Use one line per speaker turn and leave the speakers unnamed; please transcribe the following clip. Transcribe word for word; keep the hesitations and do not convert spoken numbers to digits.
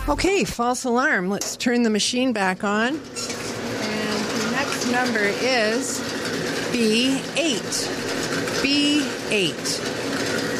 Okay, false alarm. Let's turn the machine back on. And the next number is B eight. B eight.